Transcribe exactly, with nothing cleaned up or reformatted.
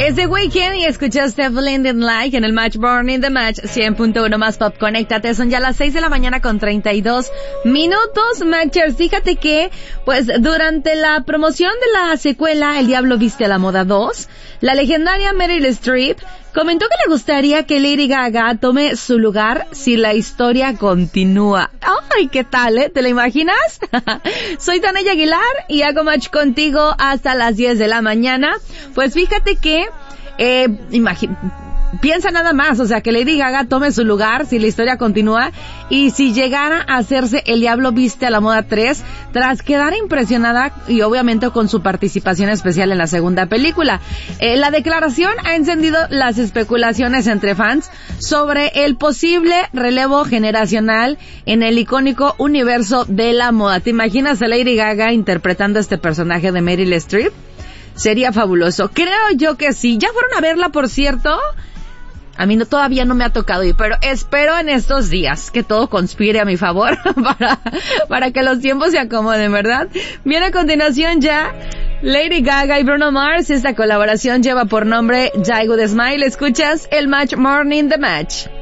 Es The Weeknd y escuchaste Blinding Light en el Match Morning The Match cien punto uno más Pop. Conéctate, son ya las seis de la mañana con treinta y dos minutos. Matchers, fíjate que, pues, durante la promoción de la secuela El Diablo Viste a la Moda dos, la legendaria Meryl Streep comentó que le gustaría que Lady Gaga tome su lugar si la historia continúa. ¡Ay, qué tal, eh! ¿Te la imaginas? Soy Tania Aguilar y hago match contigo hasta las diez de la mañana. Pues fíjate que, eh, imagina... Piensa nada más, o sea, que Lady Gaga tome su lugar si la historia continúa y si llegara a hacerse El Diablo Viste a la Moda tres tras quedar impresionada y obviamente con su participación especial en la segunda película. Eh, la declaración ha encendido las especulaciones entre fans sobre el posible relevo generacional en el icónico universo de la moda. ¿Te imaginas a Lady Gaga interpretando este personaje de Meryl Streep? Sería fabuloso. Creo yo que sí. ¿Ya fueron a verla, por cierto? A mí no, todavía no me ha tocado ir, pero espero en estos días que todo conspire a mi favor para, para que los tiempos se acomoden, ¿verdad? Viene a continuación ya Lady Gaga y Bruno Mars. Esta colaboración lleva por nombre Die Good Smile. Escuchas el Match Morning The Match.